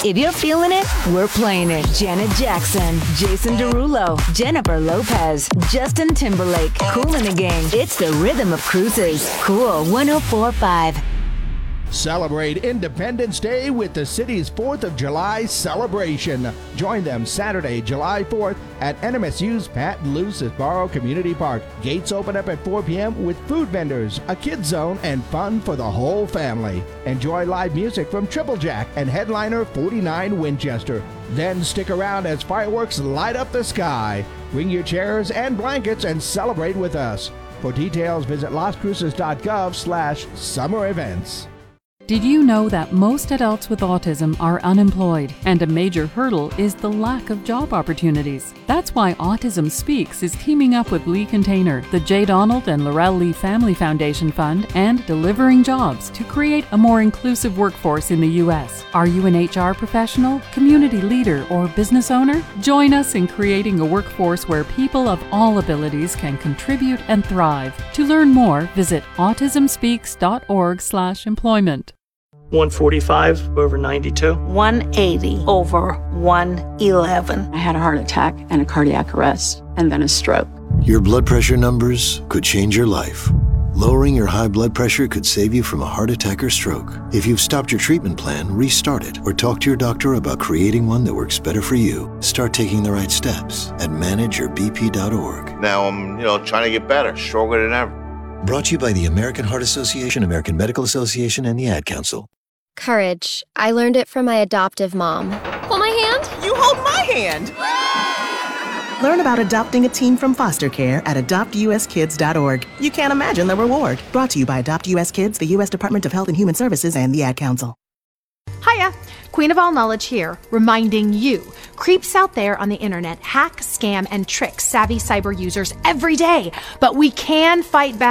If you're feeling it, we're playing it. Janet Jackson, Jason Derulo, Jennifer Lopez, Justin Timberlake, Kool and the Gang. It's the rhythm of cruises. Cool 104.5. Celebrate Independence Day with the city's 4th of July celebration. Join them Saturday, July 4th at NMSU's Pat Lucisboro Community Park. Gates open up at 4 p.m. with food vendors, a kids zone, and fun for the whole family. Enjoy live music from Triple Jack and headliner 49 Winchester. Then stick around as fireworks light up the sky. Bring your chairs and blankets and celebrate with us. For details, visit lastcruces.gov/summer events. Did you know that most adults with autism are unemployed, and a major hurdle is the lack of job opportunities? That's why Autism Speaks is teaming up with Lee Container, the J. Donald and Laurel Lee Family Foundation Fund, and Delivering Jobs to create a more inclusive workforce in the U.S. Are you an HR professional, community leader, or business owner? Join us in creating a workforce where people of all abilities can contribute and thrive. To learn more, visit autismspeaks.org/employment. 145 over 92. 180 over 111. I had a heart attack and a cardiac arrest, and then a stroke. Your blood pressure numbers could change your life. Lowering your high blood pressure could save you from a heart attack or stroke. If you've stopped your treatment plan, restart it or talk to your doctor about creating one that works better for you. Start taking the right steps at manageyourbp.org. Now I'm, trying to get better, stronger than ever. Brought to you by the American Heart Association, American Medical Association, and the Ad Council. Courage. I learned it from my adoptive mom. Hold my hand. You hold my hand. Learn about adopting a teen from foster care at adoptuskids.org. You can't imagine the reward. Brought to you by Adopt US Kids, the U.S. Department of Health and Human Services, and the Ad Council. Hiya, Queen of All Knowledge here, reminding you, creeps out there on the internet hack, scam, and trick savvy cyber users every day. But we can fight back.